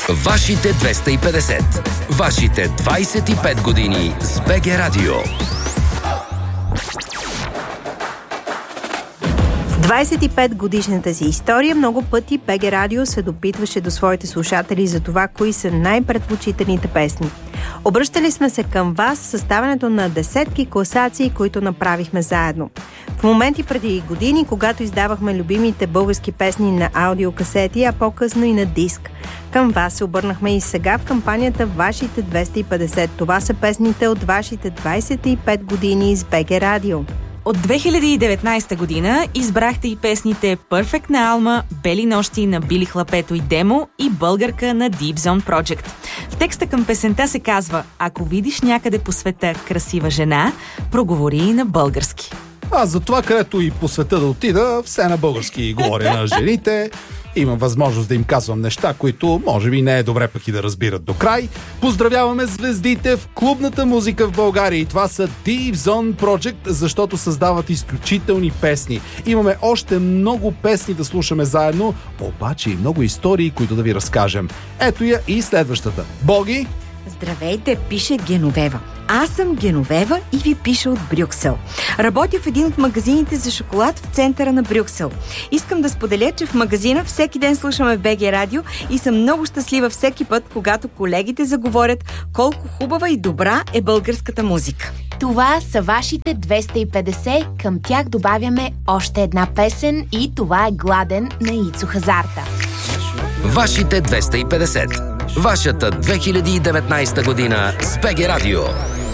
Вашите 250. Вашите 25 години с БГ Радио. В 25 годишната си история много пъти БГ Радио се допитваше до своите слушатели за това, кои са най-предпочитаните песни. Обръщали сме се към вас с съставянето на десетки класации, които направихме заедно. В моменти преди години, когато издавахме любимите български песни на аудиокасети, а по-късно и на диск. Към вас се обърнахме и сега в кампанията Вашите 250. Това са песните от вашите 25 години с БГ Радио. От 2019 година избрахте и песните Perfect на Алма, Бели нощи на Били Хлапето и Демо и Българка на Deep Zone Project. В текста към песента се казва: ако видиш някъде по света красива жена, проговори и на български. Аз за това, където и по света да отида, все на български говоря на жените. Имам възможност да им казвам неща, които може би не е добре пък и да разбират до край. Поздравяваме звездите в клубната музика в България и това са Deep Zone Project, защото създават изключителни песни. Имаме още много песни да слушаме заедно, обаче и много истории, които да ви разкажем. Ето я и следващата. Боги! Здравейте, пише Геновева. Аз съм Геновева и ви пиша от Брюксел. Работя в един от магазините за шоколад в центъра на Брюксел. Искам да споделя, че в магазина всеки ден слушаме БГ Радио и съм много щастлива всеки път, когато колегите заговорят колко хубава и добра е българската музика. Това са вашите 250, към тях добавяме още една песен и това е Гладен на Ицо Хазарта. Вашите 250. Вашата 2019 година с БГ Радио.